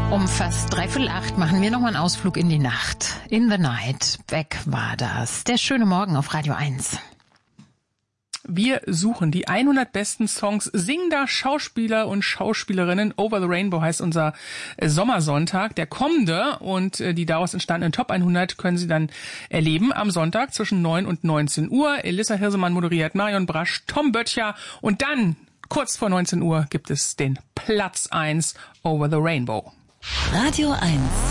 Um fast 7:45 machen wir nochmal einen Ausflug in die Nacht. In the Night. Beck war das. Der schöne Morgen auf Radio 1. Wir suchen die 100 besten Songs singender Schauspieler und Schauspielerinnen. Over the Rainbow heißt unser Sommersonntag, der kommende, und die daraus entstandenen Top 100 können Sie dann erleben am Sonntag zwischen 9 und 19 Uhr. Elissa Hirsemann moderiert, Marion Brasch, Tom Böttcher, und dann kurz vor 19 Uhr gibt es den Platz 1 Over the Rainbow. Radio 1.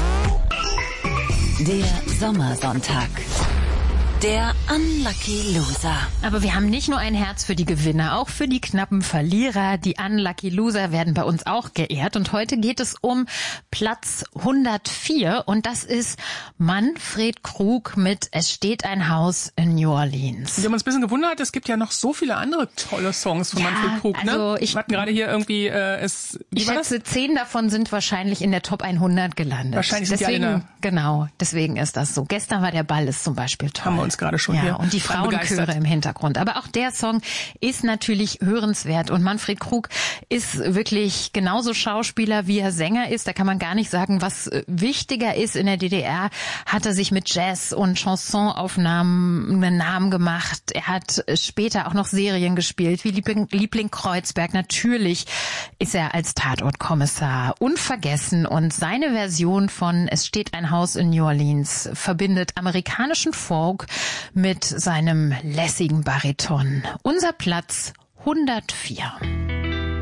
Der Sommersonntag. Der Unlucky Loser. Aber wir haben nicht nur ein Herz für die Gewinner, auch für die knappen Verlierer. Die Unlucky Loser werden bei uns auch geehrt. Und heute geht es um Platz 104. Und das ist Manfred Krug mit Es steht ein Haus in New Orleans. Wir haben uns ein bisschen gewundert, es gibt ja noch so viele andere tolle Songs von Manfred Krug. Also ne? Wir hatten gerade hier irgendwie... ich schätze, 10 davon sind wahrscheinlich in der Top 100 gelandet. Wahrscheinlich sind deswegen, die alle genau, deswegen ist das so. Gestern war der Ball ist zum Beispiel toll. Haben wir uns gerade schon ja, hier und die Frauenchöre im Hintergrund. Aber auch der Song ist natürlich hörenswert. Und Manfred Krug ist wirklich genauso Schauspieler, wie er Sänger ist. Da kann man gar nicht sagen, was wichtiger ist. In der DDR hat er sich mit Jazz- und Chansonaufnahmen einen Namen gemacht. Er hat später auch noch Serien gespielt, wie Liebling Kreuzberg. Natürlich ist er als Tatortkommissar unvergessen. Und seine Version von Es steht ein Haus in New Orleans verbindet amerikanischen Folk mit seinem lässigen Bariton. Unser Platz 104.